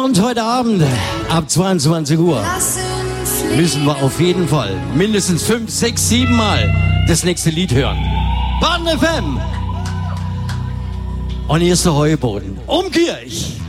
Und heute Abend ab 22 Uhr müssen wir auf jeden Fall mindestens 5, 6, 7 Mal das nächste Lied hören. Baden FM. Und hier ist der Heuboden. Umkirch.